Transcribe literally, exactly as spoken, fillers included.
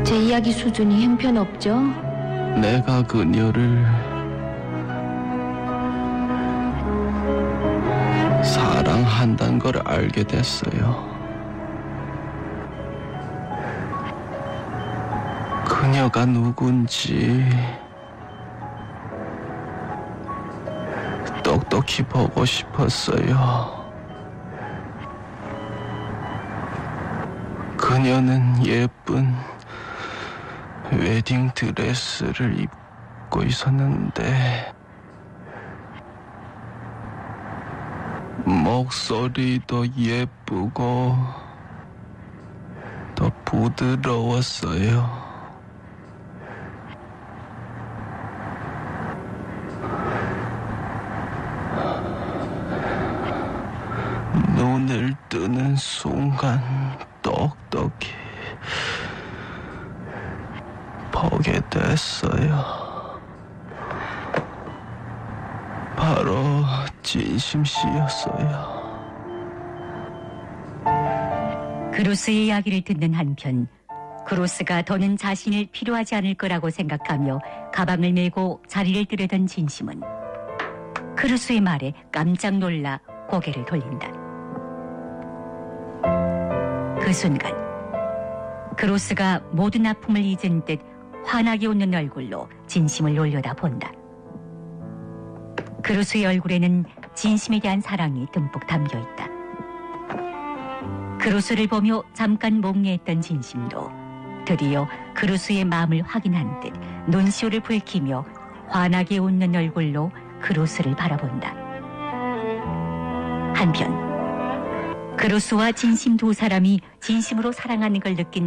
제 이야기 수준이 형편없죠? 내가 그녀를 사랑한다는 걸 알게 됐어요. 그녀가 누군지 똑똑히 보고 싶었어요. 그녀는 예쁜 웨딩 드레스를 입고 있었는데 목소리도 예쁘고 더 부드러웠어요. 눈을 뜨는 순간 똑똑히 보게 됐어요. 바로 진심 씨였어요. 그로스의 이야기를 듣는 한편 그로스가 더는 자신을 필요하지 않을 거라고 생각하며 가방을 메고 자리를 뜨려던 진심은 그로스의 말에 깜짝 놀라 고개를 돌린다. 그 순간 그로스가 모든 아픔을 잊은 듯 환하게 웃는 얼굴로 진심을 올려다본다. 그로스의 얼굴에는 진심에 대한 사랑이 듬뿍 담겨있다. 그로스를 보며 잠깐 몽해했던 진심도 드디어 그로스의 마음을 확인한 듯 눈시울을 붉히며 환하게 웃는 얼굴로 그로스를 바라본다. 한편 그로스와 진심 두 사람이 진심으로 사랑하는 걸 느낀